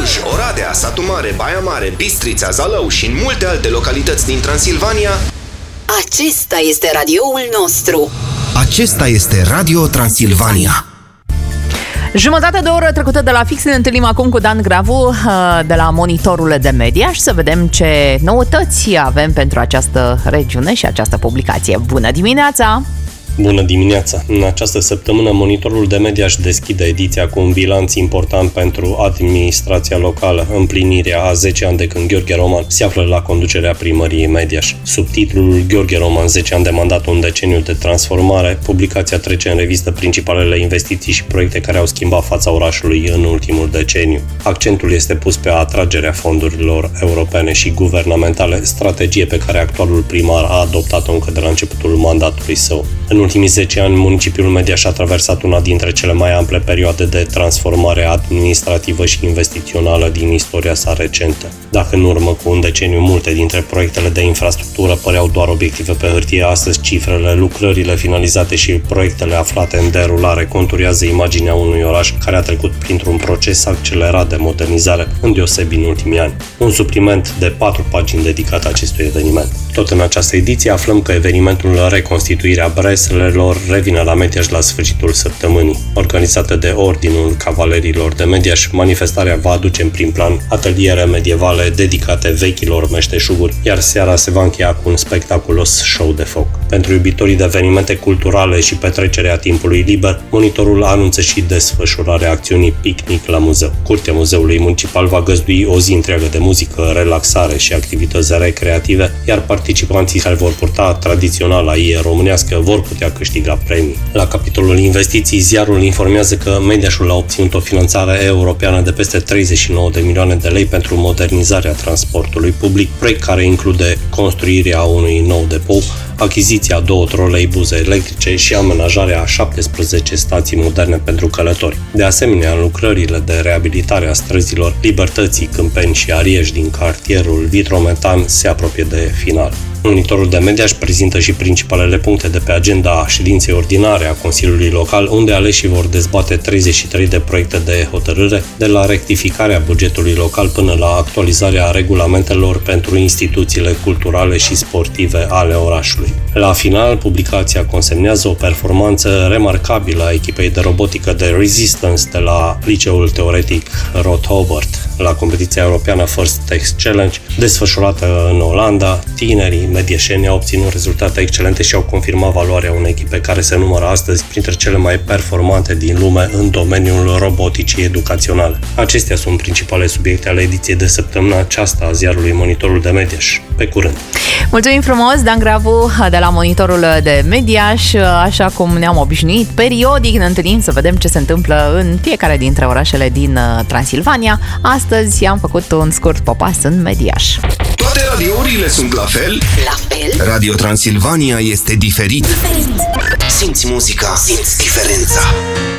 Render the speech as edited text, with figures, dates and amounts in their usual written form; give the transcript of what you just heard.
Cluj, Oradea, Satu Mare, Baia Mare, Bistrița, Zalău și în multe alte localități din Transilvania. Acesta este radioul nostru. Acesta este Radio Transilvania. Jumătate de oră trecută de la fix ne întâlnim acum cu Dan Gravu de la Monitorul de Media și să vedem ce noutăți avem pentru această regiune și această publicație. Bună dimineața! Bună dimineața! În această săptămână, Monitorul de Media își deschide ediția cu un bilanț important pentru administrația locală, împlinirea a 10 ani de când Gheorghe Roman se află la conducerea primăriei Mediaș. Sub titlul Gheorghe Roman, 10 ani de mandat, un deceniu de transformare, publicația trece în revistă principalele investiții și proiecte care au schimbat fața orașului în ultimul deceniu. Accentul este pus pe atragerea fondurilor europene și guvernamentale, strategie pe care actualul primar a adoptat-o încă de la începutul mandatului său. În ultimii 10 ani, municipiul Mediaș a traversat una dintre cele mai ample perioade de transformare administrativă și investițională din istoria sa recentă. Dacă în urmă cu un deceniu multe dintre proiectele de infrastructură păreau doar obiective pe hârtie, astăzi cifrele, lucrările finalizate și proiectele aflate în derulare conturiază imaginea unui oraș care a trecut printr-un proces accelerat de modernizare, îndeosebi în ultimii ani. Un supliment de 4 pagini dedicat acestui eveniment. Tot în această ediție aflăm că evenimentul Reconstituirea Breslelor revine la Mediaș la sfârșitul săptămânii. Organizată de Ordinul Cavalerilor de Mediaș, manifestarea va aduce în prim plan ateliere medievale dedicate vechilor meșteșuguri, iar seara se va încheia cu un spectaculos show de foc. Pentru iubitorii de evenimente culturale și petrecerea timpului liber, Monitorul anunță și desfășurarea acțiunii Picnic la muzeu. Curtea Muzeului Municipal va găzdui o zi întreagă de muzică, relaxare și activități recreative, iar participanții care vor purta tradiționala ie românească vor putea câștiga premii. La capitolul investiții, ziarul informează că Mediașul a obținut o finanțare europeană de peste 39 de milioane de lei pentru modernizarea transportului public, proiect care include construirea unui nou depou, achiziția 2 troleibuze electrice și amenajarea a 17 stații moderne pentru călători. De asemenea, în lucrările de reabilitare a străzilor Libertății, Câmpeni și Arieș din cartierul Vitrometan se apropie de final. Monitorul de Media își prezintă și principalele puncte de pe agenda ședinței ordinare a Consiliului Local, unde aleșii vor dezbate 33 de proiecte de hotărâre, de la rectificarea bugetului local până la actualizarea regulamentelor pentru instituțiile culturale și sportive ale orașului. La final, publicația consemnează o performanță remarcabilă a echipei de robotică de Resistance de la Liceul Teoretic Roth Hobart. La competiția europeană First Tech Challenge, desfășurată în Olanda, tinerii medieșeni au obținut rezultate excelente și au confirmat valoarea unei echipe care se numără astăzi printre cele mai performante din lume în domeniul roboticii educaționale. Acestea sunt principale subiecte ale ediției de săptămâna aceasta a ziarului Monitorul de Mediaș. Pe curând! Mulțumim frumos, Dan Gravu de la Monitorul de Mediaș. Așa cum ne-am obișnuit, periodic ne întâlnim să vedem ce se întâmplă în fiecare dintre orașele din Transilvania. Astăzi am făcut un scurt popas în Mediaș. Toate radiourile sunt la fel? La fel? Radio Transilvania este diferit. Simți muzica, simți diferența.